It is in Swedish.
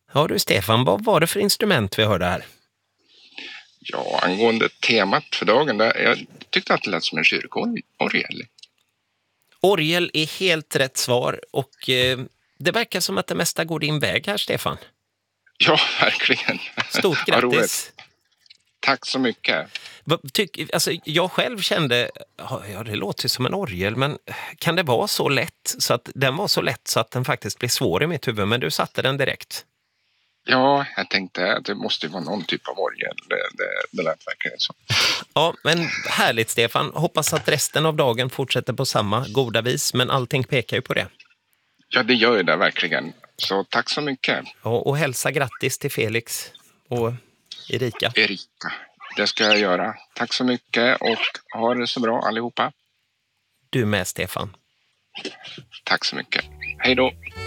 Ja du Stefan, vad var det för instrument vi hörde här? Ja, angående temat för dagen, jag tyckte att det lät som en kyrkorgel. Orgel är helt rätt svar och det verkar som att det mesta går din väg här Stefan. Ja, verkligen. Stort Vad grattis! roligt. Tack så mycket. Alltså, jag själv kände, ja det låter som en orgel, men kan det vara så lätt så att den var så lätt så att den faktiskt blev svår i mitt huvud, men du satte den direkt. Ja, jag tänkte att det måste vara någon typ av orgel. Det lät verkligen så. Ja, men härligt Stefan. Hoppas att resten av dagen fortsätter på samma goda vis, men allting pekar ju på det. Ja, det gör ju det verkligen. Så tack så mycket. Ja, och hälsa grattis till Felix och Erika. Det ska jag göra. Tack så mycket och ha det så bra allihopa. Du med Stefan. Tack så mycket. Hej då.